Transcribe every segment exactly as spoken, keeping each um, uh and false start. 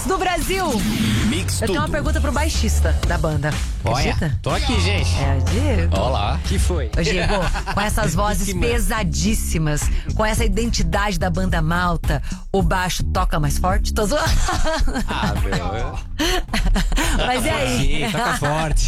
do Brasil. Mix Eu tenho uma tudo. pergunta pro baixista da banda. Olha, Acredita? tô aqui, gente. É, Diego. Olá. Que foi? Ô, Diego, com essas vozes Que mano. pesadíssimas, com essa identidade da banda Malta, o baixo toca mais forte? Tô zoando. Ah, meu. Mas e aí? Sim, toca forte.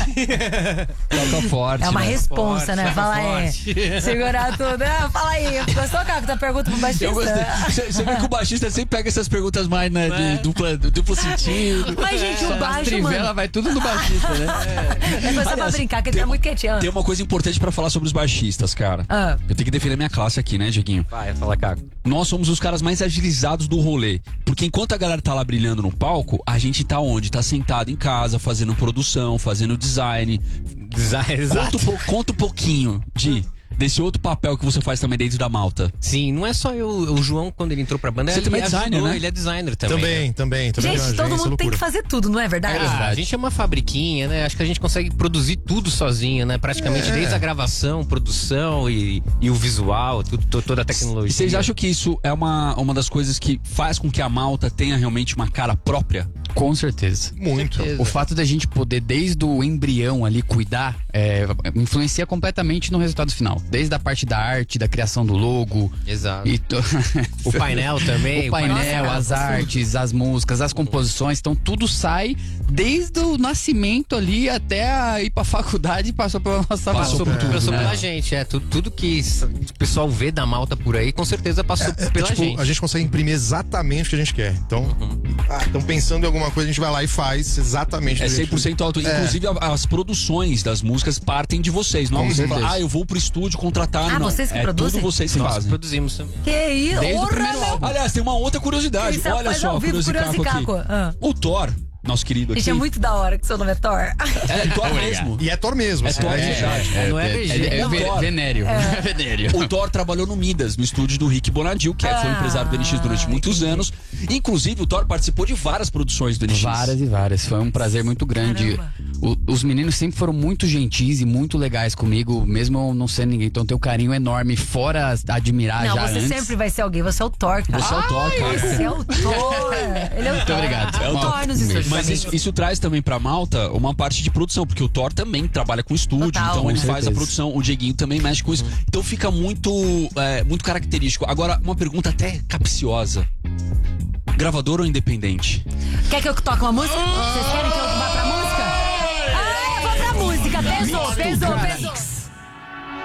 Toca forte. É uma né? responsa, Forte, né? toca Fala aí. forte. Segurar tudo. Ah, fala aí. Gostou, Caco, da pergunta pro baixista? Eu gostei. Você você vê que o baixista sempre pega essas perguntas mais, né, de dupla, duplo sentido. Mas, gente, o As baixo, trivela mano. vai tudo no baixista, né? É coisa pra Aliás, brincar, que ele tem tá uma- muito quietinho. Tem uma coisa importante pra falar sobre os baixistas, cara. Ah. Eu tenho que defender minha classe aqui, né, Dieguinho? Vai, fala, Caco. Nós somos os caras mais agilizados do rolê. Porque enquanto a galera tá lá brilhando no palco, a gente tá onde? Tá sentado em casa, fazendo produção, fazendo design. Design, exato. Conta, um po- conta um pouquinho, Di, desse outro papel que você faz também dentro da Malta. Sim, não é só eu, o João, quando ele entrou pra banda, Você ele também é ajudou, designer, né? Ele é designer também. Também, também, também. Gente, tem uma todo agência, mundo tem que loucura. fazer tudo, não é verdade? Ah, a gente é uma fabriquinha, né? Acho que a gente consegue produzir tudo sozinho, né? Praticamente É. desde a gravação, produção e, e o visual, tudo, to- toda a tecnologia. E vocês acham que isso é uma, uma das coisas que faz com que a Malta tenha realmente uma cara própria? Com certeza. Muito. O fato da gente poder, desde o embrião ali, cuidar, é, influencia completamente no resultado final. Desde a parte da arte, da criação do logo. Exato. E to... O painel também. O painel, Nossa, as cara, artes, as músicas, as composições, então tudo sai desde o nascimento ali até a ir pra faculdade e passou pela nossa mão. Passou, por- É. passou É. pela gente, é. Tudo, tudo que s- o pessoal vê da Malta por aí, com certeza passou É, pela tipo, gente. a gente consegue imprimir exatamente o que a gente quer. Então, ah, estão pensando em alguma coisa, a gente vai lá e faz exatamente. É do jeito cem por cento alto. É. Inclusive, a- as produções das músicas partem de vocês. Não é Com você certeza. fala, ah, eu vou pro estúdio contratar. Ah, não. vocês que é produzem? tudo vocês que Nós fazem. produzimos também. Que isso? Desde o Porra, primeiro meu. álbum. Aliás, tem uma outra curiosidade. Isso, Olha faz só, ao vivo, curiosidade aqui. Curiosicaco. Ah. O Thor, nosso querido aqui. Gente, é muito da hora que seu nome é Thor. É Thor mesmo. E é Thor mesmo. É assim, Thor né? de verdade. É, não é B G. É, é, Não, ve- Thor. venério. venério. O Thor trabalhou no Midas, no estúdio do Rick Bonadil, que é- foi Ah, empresário do N X durante muitos anos. Inclusive, o Thor participou de várias produções do N X. Várias e várias. Foi um prazer muito grande. Caramba. O- os meninos sempre foram muito gentis e muito legais comigo, mesmo eu não sendo ninguém. Então tem um carinho enorme, fora admirar Não, já você antes. sempre vai ser alguém. Você é o Thor, cara. Você é o Thor, cara. Você é o Thor. Ele é o Muito Thor. obrigado. É o Thor nos estúdios. Mas isso, isso traz também pra Malta uma parte de produção, porque o Thor também trabalha com estúdio, Total. então Com ele faz a certeza. produção, o Dieguinho também mexe com isso. Então fica muito, é, muito característico. Agora, uma pergunta até capciosa. Gravador ou independente? Quer que eu toque uma música? Vocês querem que eu vá pra música? Ah, eu vou pra música. Pesou, pesou, pesou.